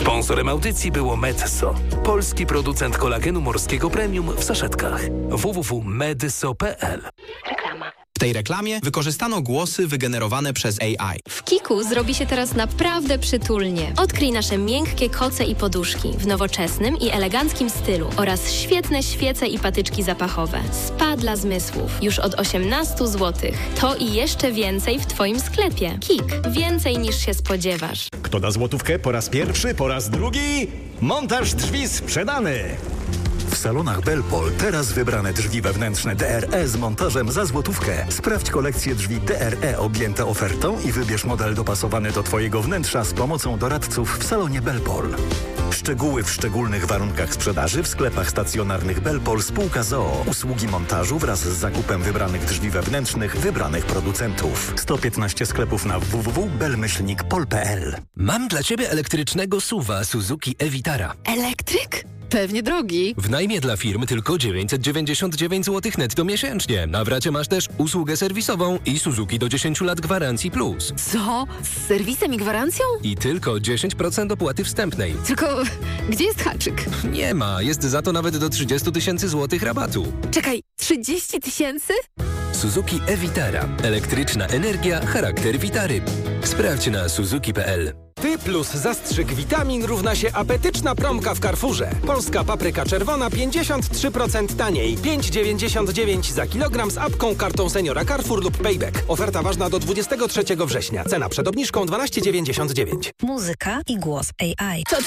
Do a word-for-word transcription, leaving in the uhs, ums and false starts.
Sponsorem audycji było Medyso, polski producent kolagenu morskiego premium w saszetkach. w w w kropka medyso kropka p l. Reklama. W tej reklamie wykorzystano głosy wygenerowane przez A I. W Kiku zrobi się teraz naprawdę przytulnie. Odkryj nasze miękkie koce i poduszki w nowoczesnym i eleganckim stylu oraz świetne świece i patyczki zapachowe. Spa dla zmysłów już od osiemnaście złotych. To i jeszcze więcej w Twoim sklepie. Kik. Więcej niż się spodziewasz. Kto da złotówkę po raz pierwszy, po raz drugi? Montaż drzwi sprzedany! W salonach Belpol teraz wybrane drzwi wewnętrzne D R E z montażem za złotówkę. Sprawdź kolekcję drzwi D R E objęte ofertą i wybierz model dopasowany do Twojego wnętrza z pomocą doradców w salonie Belpol. Szczegóły w szczególnych warunkach sprzedaży w sklepach stacjonarnych Belpol spółka z o o. Usługi montażu wraz z zakupem wybranych drzwi wewnętrznych wybranych producentów. sto piętnaście sklepów na w w w kropka bel myślnik pol kropka p l. Mam dla Ciebie elektrycznego S U V-a Suzuki e-Vitara. Elektryk? Pewnie drogi. W najmie dla firm tylko dziewięćset dziewięćdziesiąt dziewięć złotych netto miesięcznie. Na w racie masz też usługę serwisową i Suzuki do dziesięć lat gwarancji plus. Co? Z serwisem i gwarancją? I tylko dziesięć procent opłaty wstępnej. Tylko gdzie jest haczyk? Nie ma, jest za to nawet do trzydzieści tysięcy złotych rabatu. Czekaj, trzydzieści tysięcy? Suzuki e-Vitara. Elektryczna energia, charakter Vitary. Sprawdź na suzuki kropka p l. Ty plus zastrzyk witamin równa się apetyczna promka w Carrefourze. Polska papryka czerwona pięćdziesiąt trzy procent taniej. pięć dziewięćdziesiąt dziewięć za kilogram z apką, kartą seniora Carrefour lub Payback. Oferta ważna do dwudziestego trzeciego września. Cena przed obniżką dwanaście dziewięćdziesiąt dziewięć. Muzyka i głos A I. To